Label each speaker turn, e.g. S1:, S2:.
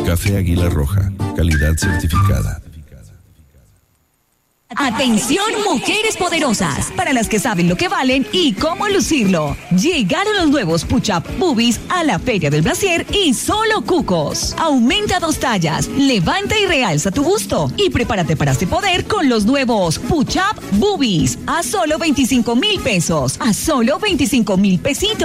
S1: Café Águila Roja, calidad certificada.
S2: Atención, mujeres poderosas, para las que saben lo que valen y cómo lucirlo. Llegaron los nuevos Push-Up Boobies a la Feria del Brasier y solo cucos. Aumenta 2 tallas, levanta y realza tu busto y prepárate para este poder con los nuevos Push-Up Boobies a solo 25,000 pesos, a solo 25,000 pesitos.